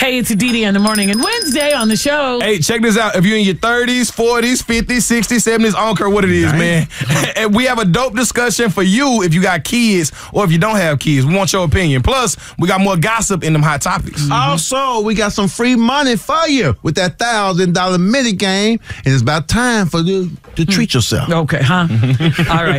Hey, it's Didi in the morning and Wednesday on the show. Hey, check this out. If you're in your 30s, 40s, 50s, 60s, 70s, I don't care what it is, man. And we have a dope discussion for you if you got kids or if you don't have kids. We want your opinion. Plus, we got more gossip in them hot topics. Also, we got some free money for you with that $1,000 mini game, and it's about time for you to treat yourself. Okay, huh? All right.